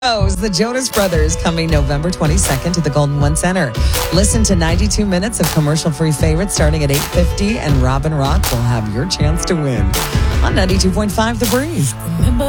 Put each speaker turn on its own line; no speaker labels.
The Jonas Brothers coming November 22nd to the Golden One Center. Listen to 92 minutes of commercial-free favorites starting at 8:50, and Robin Rock will have your chance to win on 92.5 The Breeze.
Remember